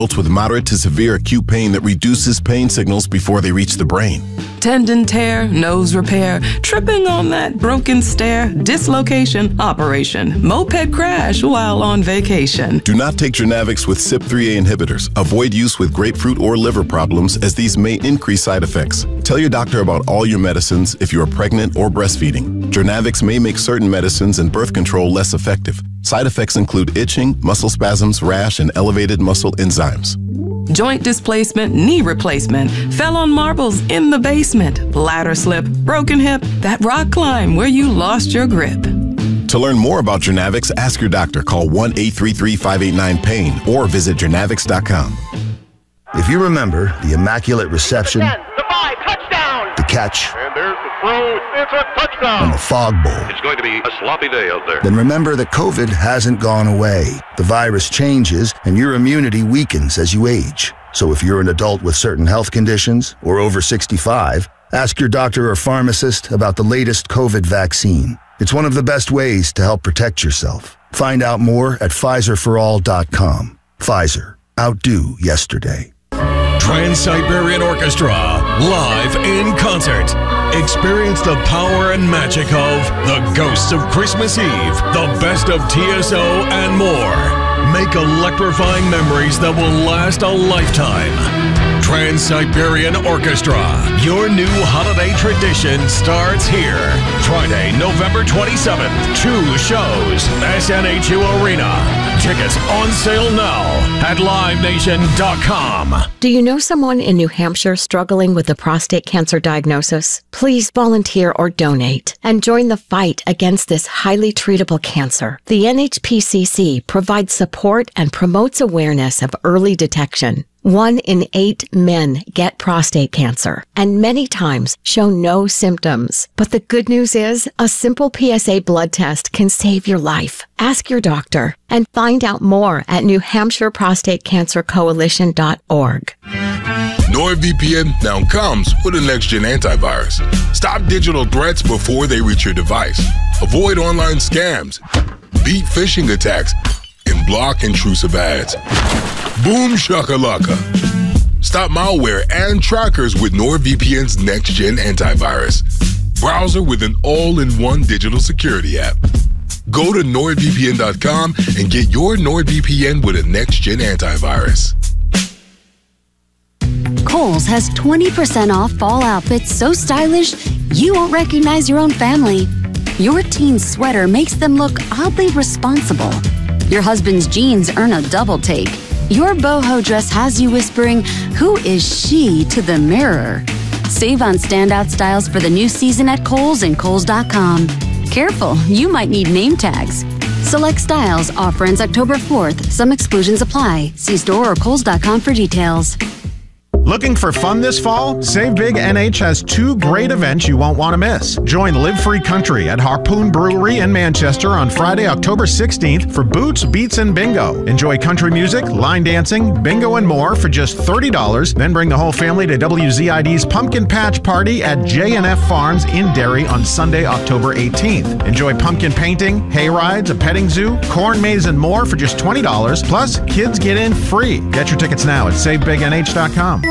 with moderate to severe acute pain that reduces pain signals before they reach the brain. Tendon tear, nose repair, tripping on that broken stair, dislocation, operation, moped crash while on vacation. Do not take Journavx with CYP3A inhibitors. Avoid use with grapefruit or liver problems, as these may increase side effects. Tell your doctor about all your medicines if you are pregnant or breastfeeding. Journavx may make certain medicines and birth control less effective. Side effects include itching, muscle spasms, rash, and elevated muscle enzymes. Joint displacement, knee replacement, fell on marbles in the basement, ladder slip, broken hip, that rock climb where you lost your grip. To learn more about Journavx, ask your doctor. Call 1-833-589-PAIN or visit journavx.com. If you remember the Immaculate Reception, 10, the 5, touchdown! The catch, And there's the throw, it's a touchdown! and the Fog Bowl, It's going to be a sloppy day out there. then remember that COVID hasn't gone away. The virus changes, and your immunity weakens as you age. So if you're an adult with certain health conditions or over 65, ask your doctor or pharmacist about the latest COVID vaccine. It's one of the best ways to help protect yourself. Find out more at PfizerForAll.com. Pfizer. Outdo yesterday. Trans-Siberian Orchestra, live in concert. Experience the power and magic of The Ghosts of Christmas Eve, the best of TSO, and more. Make electrifying memories that will last a lifetime. Trans-Siberian Orchestra, your new holiday tradition starts here. Friday, November 27th, 2 shows, SNHU Arena. Tickets on sale now at LiveNation.com. Do you know someone in New Hampshire struggling with a prostate cancer diagnosis? Please volunteer or donate and join the fight against this highly treatable cancer. The NHPCC provides support and promotes awareness of early detection. 1 in 8 men get prostate cancer, and many times show no symptoms. But the good news is, a simple PSA blood test can save your life. Ask your doctor and find out more at NewHampshireProstateCancerCoalition.org. NordVPN now comes with a next-gen antivirus. Stop digital threats before they reach your device. Avoid online scams, beat phishing attacks, and block intrusive ads. Boom shakalaka. Stop malware and trackers with NordVPN's next-gen antivirus. Browser with an all-in-one digital security app. Go to NordVPN.com and get your NordVPN with a next-gen antivirus. Kohl's has 20% off fall outfits so stylish you won't recognize your own family. Your teen's sweater makes them look oddly responsible. Your husband's jeans earn a double take. Your boho dress has you whispering, "Who is she?" to the mirror. Save on standout styles for the new season at Kohl's and Kohl's.com. Careful, you might need name tags. Select styles. Offer ends October 4th. Some exclusions apply. See store or Kohl's.com for details. Looking for fun this fall? Save Big NH has 2 great events you won't want to miss. Join Live Free Country at Harpoon Brewery in Manchester on Friday, October 16th for Boots, Beats, and Bingo. Enjoy country music, line dancing, bingo, and more for just $30. Then bring the whole family to WZID's Pumpkin Patch Party at J&F Farms in Derry on Sunday, October 18th. Enjoy pumpkin painting, hay rides, a petting zoo, corn maze, and more for just $20. Plus, kids get in free. Get your tickets now at SaveBigNH.com.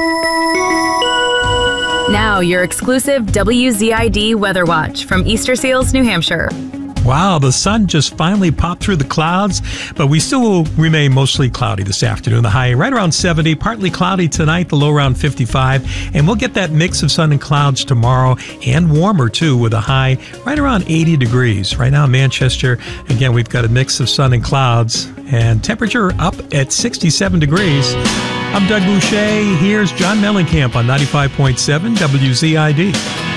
Now, your exclusive WZID Weather Watch from Easter Seals, New Hampshire. Wow, the sun just finally popped through the clouds, but we still will remain mostly cloudy this afternoon. The high right around 70, partly cloudy tonight, the low around 55, and we'll get that mix of sun and clouds tomorrow, and warmer too, with a high right around 80 degrees. Right now in Manchester, again, we've got a mix of sun and clouds, and temperature up at 67 degrees. I'm Doug Boucher. Here's John Mellencamp on 95.7 WZID.